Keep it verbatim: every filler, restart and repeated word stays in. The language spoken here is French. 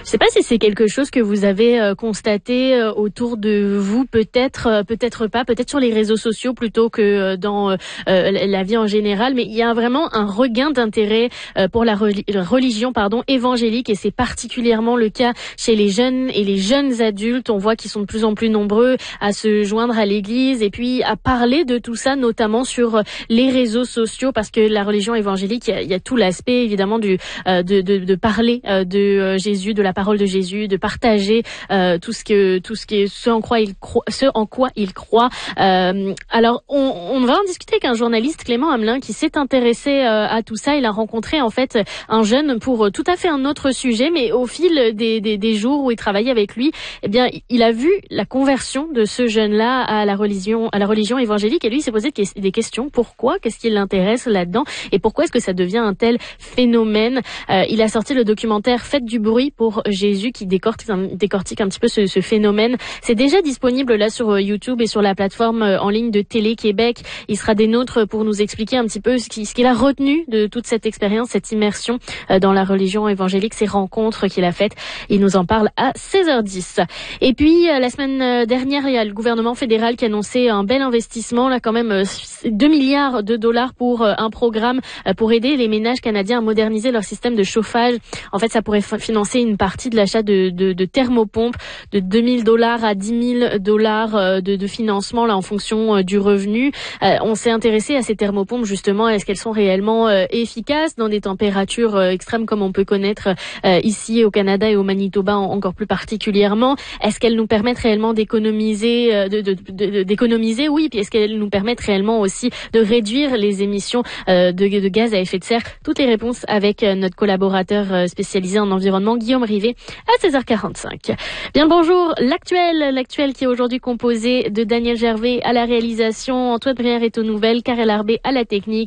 Je ne sais pas si c'est quelque chose que vous avez euh, constaté euh, autour de vous, peut-être, euh, peut-être pas, peut-être sur les réseaux sociaux plutôt que euh, dans euh, la vie en général, mais il y a vraiment un regain d'intérêt euh, pour la reli- religion pardon, évangélique, et c'est particulièrement le cas chez les jeunes et les jeunes adultes. On voit qu'ils sont de plus en plus nombreux à se joindre à l'église et puis à parler de tout ça, notamment sur les réseaux sociaux, parce que la religion évangélique, il y a, il y a tout l'aspect évidemment du euh, de, de, de parler euh, de euh, Jésus, de la parole de Jésus, de partager euh, tout ce que tout ce qui est ce en quoi il croit, ce en quoi il croit. Euh, alors on, on va en discuter avec un journaliste, Clément Hamelin, qui s'est intéressé euh, à tout ça. Il a rencontré en fait un jeune pour tout à fait un autre sujet, mais au fil des, des, des jours où il travaillait avec lui, eh bien il a vu la conversion de ce jeune-là à la religion à la religion évangélique, et lui il s'est posé des questions. Pourquoi? Qu'est-ce qui l'intéresse là-dedans? Et pourquoi est-ce que ça devient un tel phénomène? euh, Il a sorti le documentaire Faites du bruit pour Jésus, qui décortique un, décortique un petit peu ce, ce phénomène. C'est déjà disponible là sur YouTube et sur la plateforme en ligne de Télé-Québec. Il sera des nôtres pour nous expliquer un petit peu ce qu'il, ce qu'il a retenu de toute cette expérience, cette immersion dans la religion évangélique, ces rencontres qu'il a faites. Il nous en parle à seize heures dix. Et puis la semaine dernière, il y a le gouvernement fédéral qui a annoncé un bel investissement, là quand même deux milliards de dollars pour un programme pour aider les ménages canadiens à moderniser leur système de chauffage. En fait, ça pourrait financer une partie de l'achat de, de, de thermopompes de deux mille dollars à dix mille dollars de, de financement là en fonction du revenu. Euh, on s'est intéressé à ces thermopompes justement. Est-ce qu'elles sont réellement euh, efficaces dans des températures euh, extrêmes comme on peut connaître euh, ici au Canada et au Manitoba en, encore plus particulièrement? Est-ce qu'elles nous permettent réellement d'économiser, euh, de, de, de, de, d'économiser, oui, puis est-ce qu'elles nous permettent réellement aussi de réduire les émissions euh, de, de gaz à effet de serre? Toutes les réponses avec euh, notre collaborateur euh, spécialisé en environnement, Guillaume Rivet, à seize heures quarante-cinq. Bien bonjour, l'actuel, l'actuel qui est aujourd'hui composé de Daniel Gervais à la réalisation, Antoine Brière est aux nouvelles, Karel Arbé à la technique.